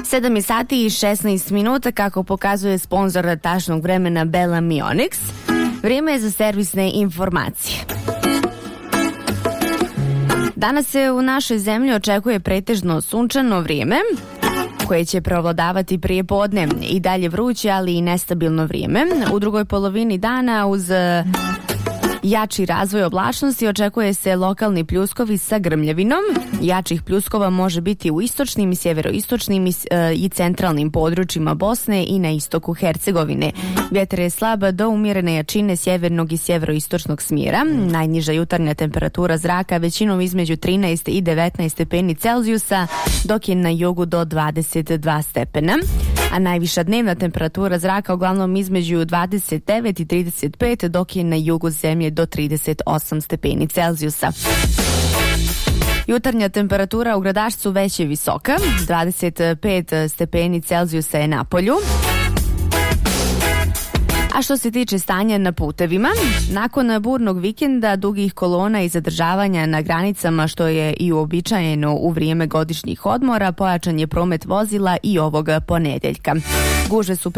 7 sati i 16 minuta, kako pokazuje sponzor tačnog vremena Bella Mionix. Vrijeme je za servisne informacije. Danas se u našoj zemlji očekuje pretežno sunčano vrijeme, koje će preovladavati prije podne, i dalje vruće, ali i nestabilno vrijeme. U drugoj polovini dana uz jači razvoj oblačnosti očekuje se lokalni pljuskovi sa grmljavinom. Jačih pljuskova može biti u istočnim, sjeveroistočnim i centralnim područjima Bosne i na istoku Hercegovine. Vjetar je slab do umjerene jačine sjevernog i sjeveroistočnog smjera. Najniža jutarnja temperatura zraka većinom između 13 i 19 stepeni Celzijusa, dok je na jugu do 22 stepena. A najviša dnevna temperatura zraka uglavnom između 29 i 35, dok je na jugu zemlje do 38 stepeni Celzijusa. Jutarnja temperatura u Gradašcu već je visoka, 25 stepeni Celzijusa je na polju. A što se tiče stanja na putevima, nakon burnog vikenda, dugih kolona i zadržavanja na granicama, što je i uobičajeno u vrijeme godišnjih odmora, pojačan je promet vozila i ovog ponedjeljka. Gužve su